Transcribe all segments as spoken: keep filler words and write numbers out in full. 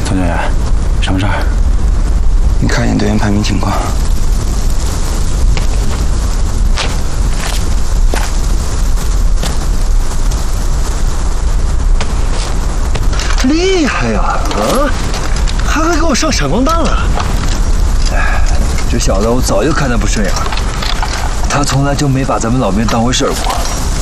总教员，什么事儿？ 你看一眼队员排名情况。 厉害呀！啊，还会给我上闪光弹了。哎，这小子我早就看他不顺眼，他从来就没把咱们老兵当回事儿过。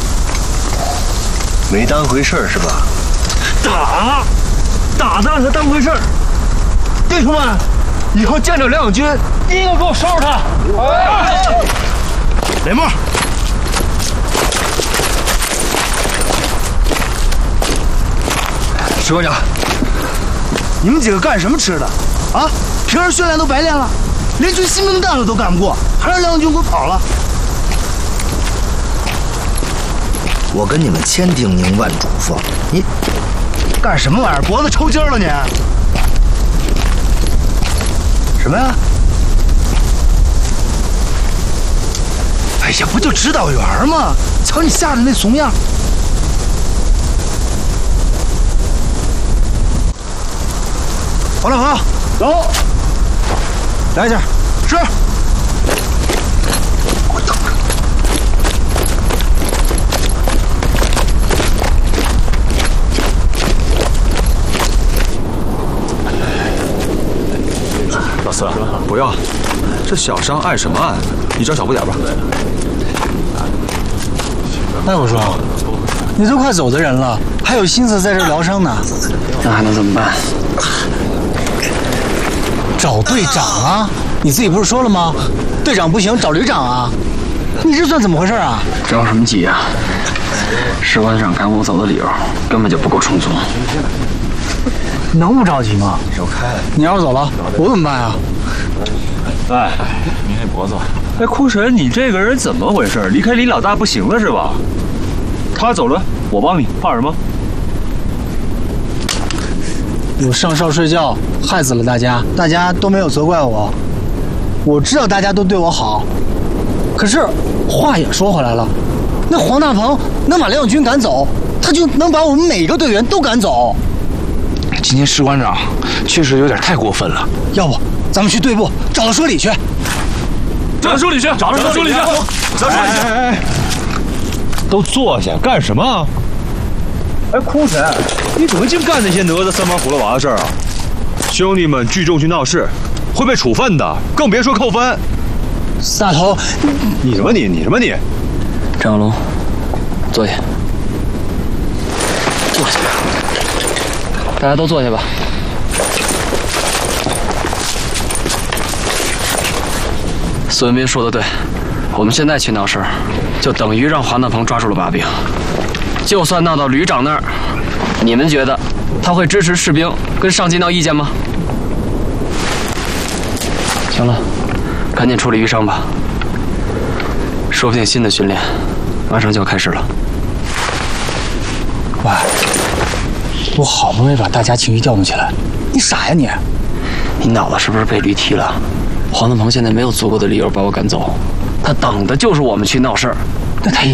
没当回事儿是吧？打，打的让他当回事儿。弟兄们，以后见着梁永军，第一个给我收拾他。哎，雷默。士官长，你们几个干什么吃的？啊，平时训练都白练了，连句新兵蛋子都干不过，还让梁永军给我跑了。我跟你们千叮咛万嘱咐，你干什么玩意儿？脖子抽筋了你？什么呀？哎呀，不就指导员吗？瞧你吓得那怂样！王大鹏，走，来一下。是。 老四，不要，这小伤碍什么碍？你找小不点吧。 那我说，你都快走的人了，还有心思在这疗伤呢？ 那还能怎么办？ 找队长啊！你自己不是说了吗？队长不行，找旅长啊！你这算怎么回事啊？ 着什么急啊？士官长赶我走的理由根本就不够充足。 能不着急吗？ 你走开！ 你要是走了，我怎么办啊？ 哎，您这脖子。哎，哭神，你这个人怎么回事？离开李老大不行了是吧？他走了，我帮你，怕什么？ 我上哨睡觉，害死了大家，大家都没有责怪我。我知道大家都对我好，可是话也说回来了，那黄大鹏能把梁永军赶走，他就能把我们每个队员都赶走。 今天士官长确实有点太过分了。 要不咱们去队部找他说理去。 找他说理去，找他说理去，找他说理去。哎哎，都坐下，干什么？哎，哭神，你怎么净干那些哪吒三帮葫芦娃的事儿啊？兄弟们聚众去闹事，会被处分的，更别说扣分。 大头， 你什么你？你什么你？ 张小龙，坐下。坐下。大家都坐下吧。孙文斌说的对，我们现在去闹事儿，就等于让黄大鹏抓住了把柄。就算闹到旅长那儿，你们觉得他会支持士兵跟上级闹意见吗？行了，赶紧处理淤伤吧，说不定新的训练马上就要开始了。 喂，我好不容易把大家情绪调动起来，你傻呀你？ 你脑子是不是被驴踢了？黄大鹏现在没有足够的理由把我赶走，他等的就是我们去闹事儿。 那他